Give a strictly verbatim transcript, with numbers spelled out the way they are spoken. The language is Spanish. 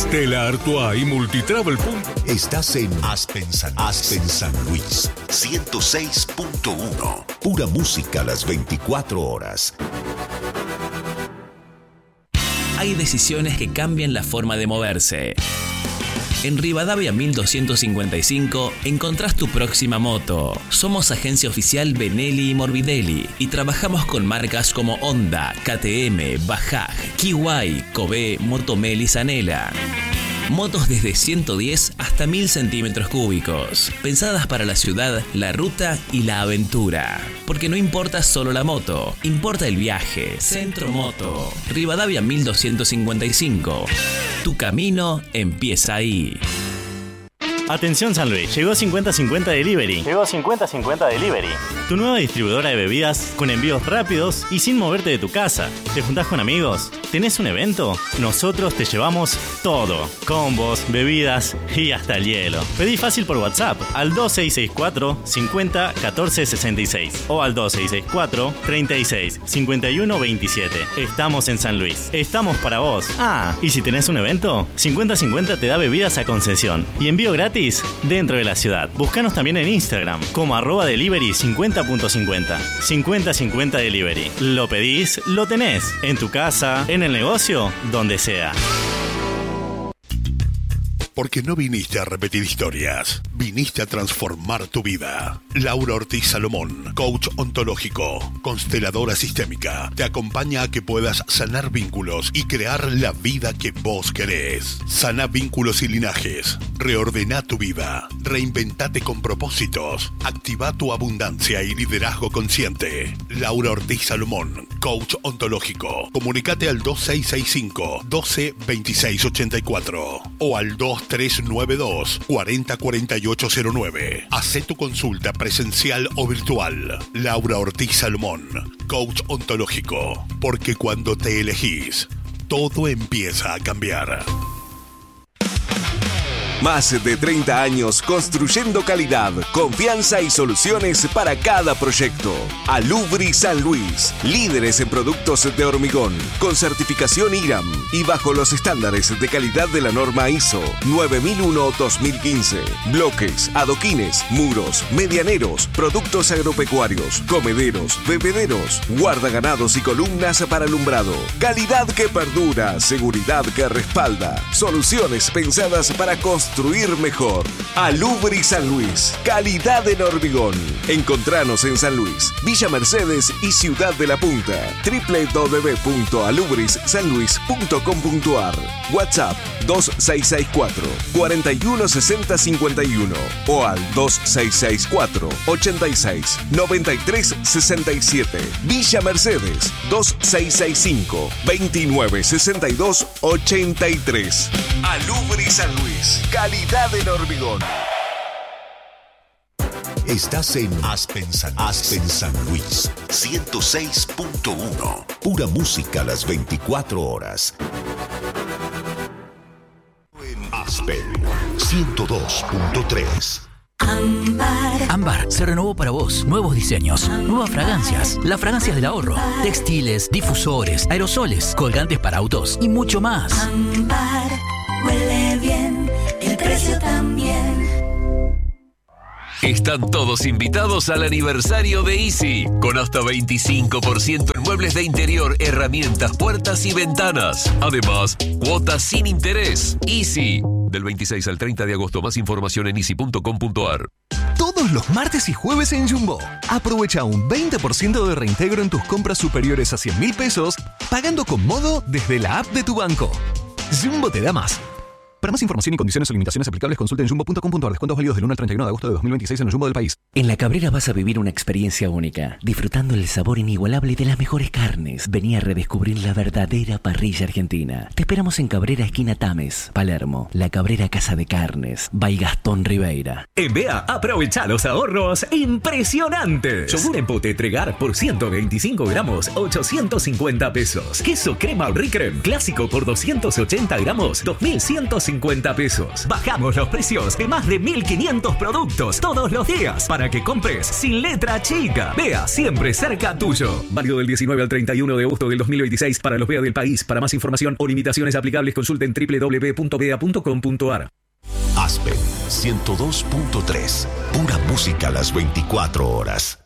Stella Artois y Multitravel. Estás en Aspen San, Aspen San Luis, ciento seis punto uno. Pura música a las veinticuatro horas. Hay decisiones que cambian la forma de moverse. En Rivadavia mil doscientos cincuenta y cinco encontrás tu próxima moto. Somos agencia oficial Benelli y Morbidelli y trabajamos con marcas como Honda, K T M, Bajaj, Kiwai, Kobe, Motomel y Zanela. Motos desde ciento diez hasta mil centímetros cúbicos, pensadas para la ciudad, la ruta y la aventura. Porque no importa solo la moto, importa el viaje. Centro Moto, Rivadavia mil doscientos cincuenta y cinco. Tu camino empieza ahí. Atención San Luis, llegó cincuenta cincuenta Delivery. Llegó cincuenta cincuenta Delivery. Tu nueva distribuidora de bebidas con envíos rápidos y sin moverte de tu casa. ¿Te juntás con amigos? ¿Tenés un evento? Nosotros te llevamos todo. Combos, bebidas y hasta el hielo. Pedí fácil por WhatsApp al dos seis seis cuatro, cincuenta, catorce sesenta y seis o al dos seis seis cuatro, treinta y seis, cincuenta y uno veintisiete. Estamos en San Luis. Estamos para vos. Ah, y si tenés un evento, cincuenta cincuenta te da bebidas a concesión y envío gratis dentro de la ciudad. Búscanos también en Instagram como arroba delivery cincuenta punto cincuenta. cincuenta cincuenta Delivery. Lo pedís, lo tenés. En tu casa, en el negocio, donde sea. Porque no viniste a repetir historias, viniste a transformar tu vida. Laura Ortiz Salomón, coach ontológico, consteladora sistémica, te acompaña a que puedas sanar vínculos y crear la vida que vos querés. Sana vínculos y linajes, reordena tu vida, reinventate con propósitos, activa tu abundancia y liderazgo consciente. Laura Ortiz Salomón, coach ontológico. Comunicate al dos seis seis cinco, doce, veintiséis ochenta y cuatro o al dos tres nueve dos, cuarenta cuarenta y ocho cero nueve. Hacé tu consulta presencial o virtual. Laura Ortiz Salomón, coach ontológico. Porque cuando te elegís, todo empieza a cambiar. Más de treinta años construyendo calidad, confianza y soluciones para cada proyecto. Alubri San Luis, líderes en productos de hormigón, con certificación I R A M y bajo los estándares de calidad de la norma I S O nueve mil uno dos mil quince. Bloques, adoquines, muros, medianeros, productos agropecuarios, comederos, bebederos, guardaganados y columnas para alumbrado. Calidad que perdura, seguridad que respalda. Soluciones pensadas para construir Construir mejor. Alubri San Luis. Calidad en hormigón. Encontranos en San Luis, Villa Mercedes y Ciudad de la Punta. doble u doble u doble u punto alubris san luis punto com punto a r. WhatsApp dos seis seis cuatro, cuarenta y uno sesenta cincuenta y uno o al dos seis seis cuatro, ochenta y seis, noventa y tres sesenta y siete. Villa Mercedes dos seis seis cinco, veintinueve sesenta y dos ochenta y tres. Alubri San Luis. Calidad en hormigón. Estás en Aspen San, Aspen San Luis, ciento seis punto uno. Pura música a las veinticuatro horas. En Aspen ciento dos punto tres. Ámbar. Ámbar se renovó para vos. Nuevos diseños, nuevas fragancias, las fragancias del ahorro, textiles, difusores, aerosoles, colgantes para autos y mucho más. Ámbar huele bien, el precio también. Están todos invitados al aniversario de Easy, con hasta veinticinco por ciento en muebles de interior, herramientas, puertas y ventanas. Además, cuotas sin interés. Easy, del veintiséis al treinta de agosto. Más información en easy punto com punto a r. Todos los martes y jueves en Jumbo. Aprovecha un veinte por ciento de reintegro en tus compras superiores a cien mil pesos, pagando con Modo desde la app de tu banco. Jumbo te da más. Para más información y condiciones o limitaciones aplicables, consulta en jumbo punto com punto a r. Descuentos válidos del uno al treinta y uno de agosto de dos mil veintiséis en el Jumbo del país. En La Cabrera vas a vivir una experiencia única, disfrutando el sabor inigualable de las mejores carnes. Vení a redescubrir la verdadera parrilla argentina. Te esperamos en Cabrera, esquina Tames, Palermo. La Cabrera Casa de Carnes, by Gastón Ribeira. En B E A, aprovecha los ahorros impresionantes. Yogur en pote Tregar por ciento veinticinco gramos, ochocientos cincuenta pesos. Queso crema Ricrem clásico por doscientos ochenta gramos, dos mil ciento cincuenta pesos. Bajamos los precios de más de mil quinientos productos todos los días para para que compres sin letra chica. Bea, siempre cerca tuyo. Válido del diecinueve al treinta y uno de agosto del dos mil veintiséis para los Bea del país. Para más información o limitaciones aplicables, consulten doble u doble u doble u punto bea punto com punto a r. Aspen ciento dos punto tres. Pura música las veinticuatro horas.